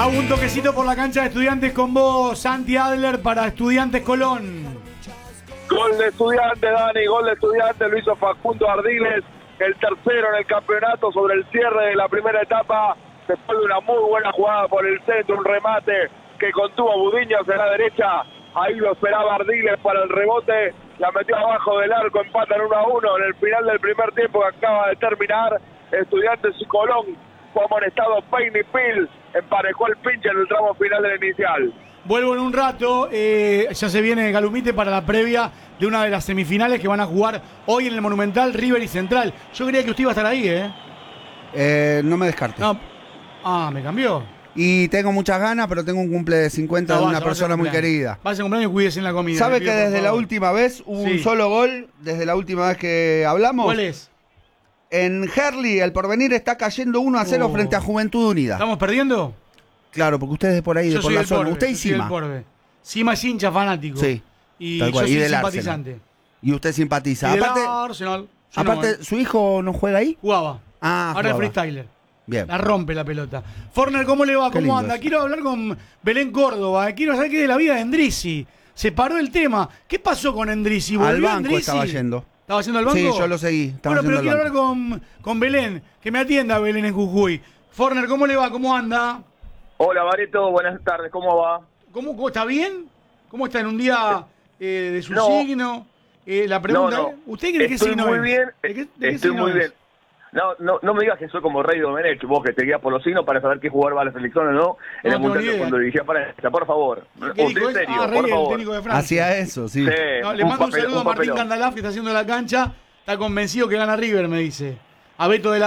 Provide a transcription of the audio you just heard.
Hago un toquecito por la cancha de Estudiantes con vos, Santi Adler, para Estudiantes Colón. Gol de Estudiantes, Dani, gol de Estudiantes, lo hizo Facundo Ardiles, el tercero en el campeonato sobre el cierre de la primera etapa, después de una muy buena jugada por el centro, un remate que contuvo Budiño hacia la derecha, ahí lo esperaba Ardiles para el rebote, la metió abajo del arco, empatan 1-1 en el final del primer tiempo que acaba de terminar. Estudiantes y Colón fue amonestado Payne y Pil, emparejó el pinche en el tramo final del inicial. Vuelvo en un rato, ya se viene Galumite para la previa de una de las semifinales que van a jugar hoy en el Monumental, River y Central. Yo creía que usted iba a estar ahí, No me descartes. No. Ah, me cambió. Y tengo muchas ganas, pero tengo un cumple de 50 de una persona muy querida. Vaya a cumpleaños y cuídese en la comida. ¿Sabe que desde la última vez hubo un solo gol? Desde la última vez que hablamos. ¿Cuál es? En Herli, el Porvenir está cayendo 1-0 frente a Juventud Unida. ¿Estamos perdiendo? Claro, porque usted es de por ahí, de por la zona. Porbe, Usted y Sima. Sima es hincha fanático. Sí. Y tal yo cual. soy Y del simpatizante. Arsenal. Y usted simpatiza. Y del Aparte, Arsenal. ¿su hijo no juega ahí? Jugaba. Ahora es freestyler. Bien. La rompe la pelota. Forner, ¿cómo le va? Qué ¿Cómo lindo anda? eso. Quiero hablar con Belén Córdoba. Quiero saber qué de la vida de Endrizzi. Se paró el tema. ¿Qué pasó con Endrizzi? Al banco Endrizzi? estaba yendo. ¿Estaba yendo al banco? Sí, yo lo seguí. Estaba Bueno, pero yendo quiero al hablar con Belén. Que me atienda Belén en Jujuy. Forner, ¿cómo le va? ¿Cómo anda? Hola, Bareto, buenas tardes, ¿cómo va? ¿Cómo está bien? ¿Cómo está en un día de su No. signo? La pregunta, No. ¿usted cree que Estoy signo muy es? bien, ¿De qué estoy signo muy es? bien. No me digas que soy como Rey Domenech, vos que te guías por los signos para saber qué jugador va a la selección o no en el tengo Mundial ni idea. cuando dirigía Francia, por favor. ¿Qué Usted dijo en eso? serio, Rey, por el favor. técnico de Francia. Hacía eso, sí. Sí, No, le mando un saludo a Martín papelón. Candalaf, que está haciendo la cancha. Está convencido que gana River, me dice. A Beto de la